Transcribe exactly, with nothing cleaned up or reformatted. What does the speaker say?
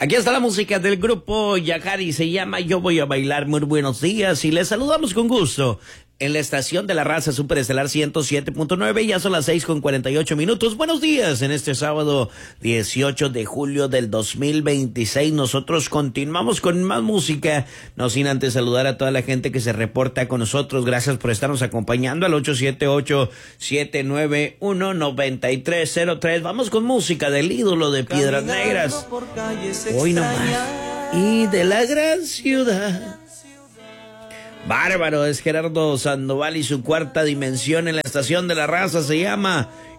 Aquí está la música del grupo Yajari, se llama Yo Voy a Bailar. Muy buenos días y les saludamos con gusto en la estación de la raza Superestelar ciento siete punto nueve. Ya son las seis con cuarenta y ocho minutos. Buenos días en este sábado dieciocho de julio del dos mil veintiséis. Nosotros continuamos con más música, no sin antes saludar a toda la gente que se reporta con nosotros. Gracias por estarnos acompañando al ocho siete ocho, siete nueve uno, nueve tres cero tres. Vamos con música del ídolo de Piedras Negras. Hoy nomás. Y de la gran ciudad. Bárbaro, es Gerardo Sandoval y su Cuarta Dimensión en la estación de la raza. Se llama